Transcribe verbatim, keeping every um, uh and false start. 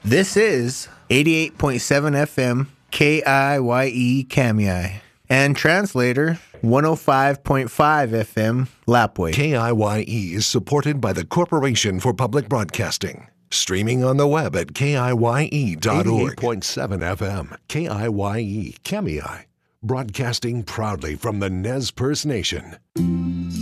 This is eighty-eight point seven F M K I Y E Kamii and translator one oh five point five F M Lapwai. K I Y E is supported by the Corporation for Public Broadcasting. Streaming on the web at K I Y E dot org. eighty-eight point seven F M K I Y E Kamii. Broadcasting proudly from the Nez Perce Nation.